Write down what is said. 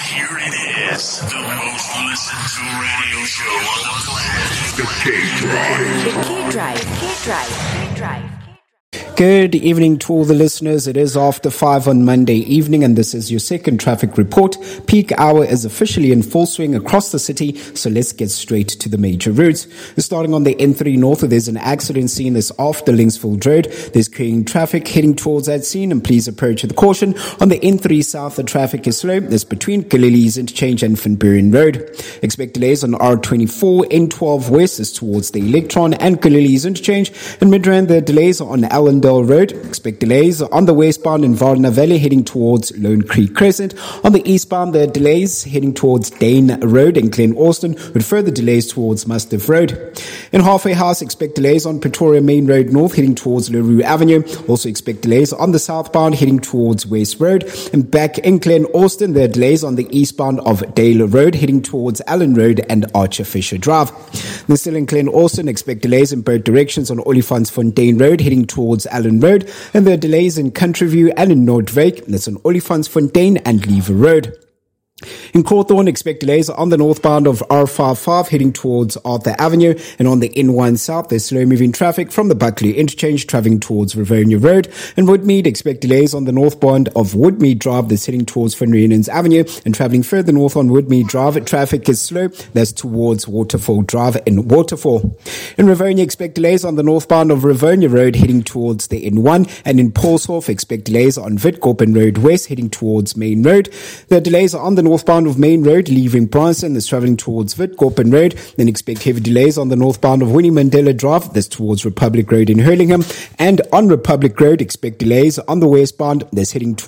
Here it is, the most listened to radio show on the planet. The K-Drive. The K-Drive. K-Drive. K-Drive. Good evening to all the listeners. It is after 5 on Monday evening, and this is your second traffic report. Peak hour is officially in full swing across the city, so let's get straight to the major routes. Starting on the N3 North, there's an accident scene that's after Linksfield Road. There's carrying traffic heading towards that scene, and please approach with caution. On the N3 South, the traffic is slow. There's between Galilee's Interchange and Van Buren Road. Expect delays on R24, N12 West is towards the Electron and Galilee's Interchange. In Midrand, the delays are on Allendale Road. Expect delays on the westbound in Vardner Valley heading towards Lone Creek Crescent. On the eastbound, there are delays heading towards Dane Road and Glen Austin, with further delays towards Mastiff Road. In Halfway House, expect delays on Pretoria Main Road North heading towards LaRue Avenue. Also expect delays on the southbound heading towards West Road. And back in Glen Austin, there are delays on the eastbound of Dale Road heading towards Allen Road and Archer Fisher Drive. Then still in Glen Austin, expect delays in both directions on Olifantsfontein Road heading towards Allen Road, and there are delays in Countryview and in Noordwyk. That's on Olifantsfontein and Lever Road. In Cawthorne, expect delays on the northbound of R55 heading towards Arthur Avenue, and on the N1 South, there's slow-moving traffic from the Buckley Interchange travelling towards Rivonia Road. In Woodmead, expect delays on the northbound of Woodmead Drive that's heading towards Van Riemen's Avenue, and travelling further north on Woodmead Drive, traffic is slow. That's towards Waterfall Drive in Waterfall. In Rivonia, expect delays on the northbound of Rivonia Road heading towards the N1, and in Paulshof, expect delays on Witkoppen Road West heading towards Main Road. There are delays on the northbound of Main Road leaving Bryanston that's travelling towards Witkoppen Road. Then expect heavy delays on the northbound of Winnie Mandela Drive that's towards Republic Road in Hurlingham. And on Republic Road, expect delays on the westbound that's heading towards